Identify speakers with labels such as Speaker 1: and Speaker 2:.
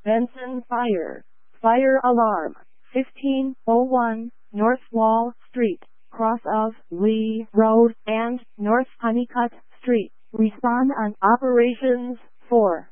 Speaker 1: Benson Fire. Fire alarm. 1501 North Wall Street, cross of Lee Road and North Honeycutt Street. Respond on operations 4.